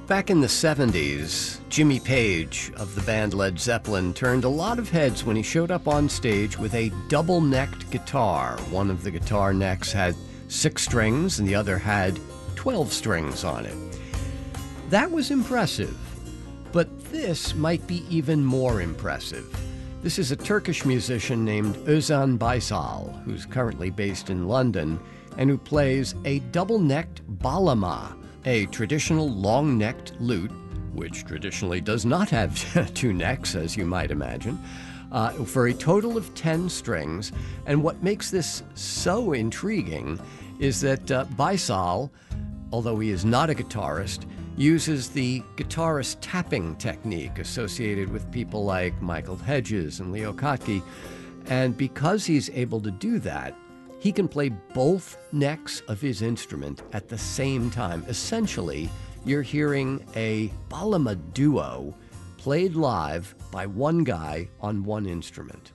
Back in the 70s, Jimmy Page of the band Led Zeppelin turned a lot of heads when he showed up on stage with a double-necked guitar. One of the guitar necks had 6 strings and the other had 12 strings on it. That was impressive, but this might be even more impressive. This is a Turkish musician named Özan Baysal, who's currently based in London, and who plays a double-necked bağlama, a traditional long-necked lute, which traditionally does not have 2 necks, as you might imagine, for a total of 10 strings. And what makes this so intriguing is that Baysal, although he is not a guitarist, uses the guitarist tapping technique associated with people like Michael Hedges and Leo Kottke. And because he's able to do that, he can play both necks of his instrument at the same time. Essentially, you're hearing a bağlama duo played live by one guy on one instrument.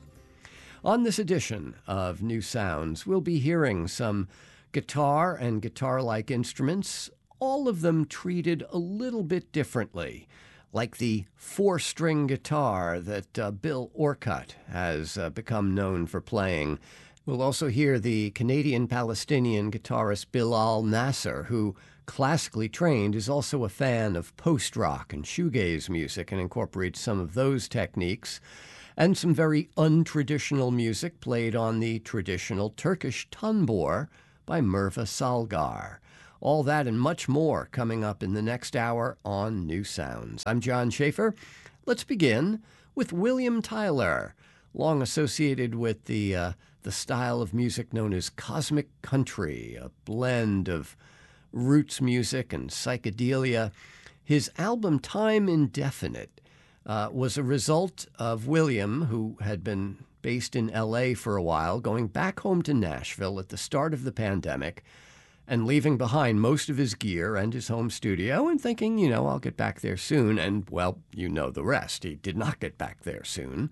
On this edition of New Sounds, we'll be hearing some guitar and guitar-like instruments, all of them treated a little bit differently, like the 4-string guitar that Bill Orcutt has become known for playing. We'll also hear the Canadian-Palestinian guitarist Bilal Nasser, who, classically trained, is also a fan of post-rock and shoegaze music and incorporates some of those techniques, and some very untraditional music played on the traditional Turkish tanbur by Merve Salgar. All that and much more coming up in the next hour on New Sounds. I'm John Schaefer. Let's begin with William Tyler, long associated with the style of music known as cosmic country, a blend of roots music and psychedelia. His album Time Indefinite was a result of William, who had been based in L.A. for a while, going back home to Nashville at the start of the pandemic and leaving behind most of his gear and his home studio and thinking, I'll get back there soon. And, well, you know the rest. He did not get back there soon.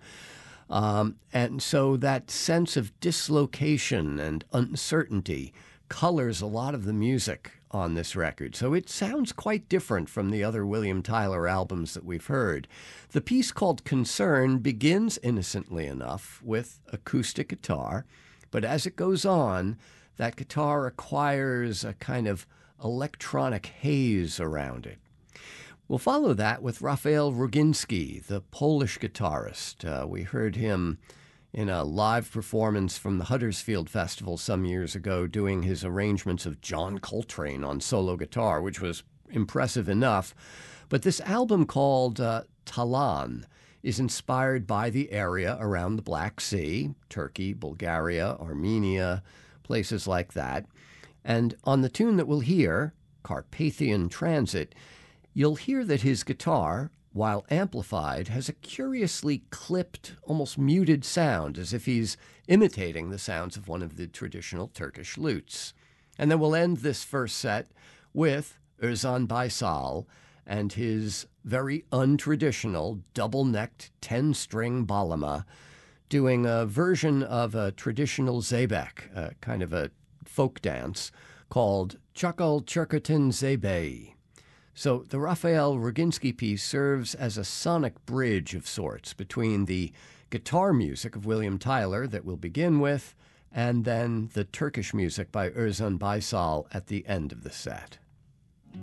And so that sense of dislocation and uncertainty colors a lot of the music on this record. So it sounds quite different from the other William Tyler albums that we've heard. The piece called Concern begins innocently enough with acoustic guitar, but as it goes on, that guitar acquires a kind of electronic haze around it. We'll follow that with Rafael Roginski, the Polish guitarist. We heard him in a live performance from the Huddersfield Festival some years ago doing his arrangements of John Coltrane on solo guitar, which was impressive enough. But this album called Talan is inspired by the area around the Black Sea, Turkey, Bulgaria, Armenia, places like that. And on the tune that we'll hear, Carpathian Transit, you'll hear that his guitar, while amplified, has a curiously clipped, almost muted sound, as if he's imitating the sounds of one of the traditional Turkish lutes. And then we'll end this first set with Özan Baysal and his very untraditional double-necked 10-string bağlama, doing a version of a traditional zeybek, kind of a folk dance, called Çakal Çırkıtın Zeybeği. So the Rafael Roginski piece serves as a sonic bridge of sorts between the guitar music of William Tyler that we'll begin with, and then the Turkish music by Özan Baysal at the end of the set.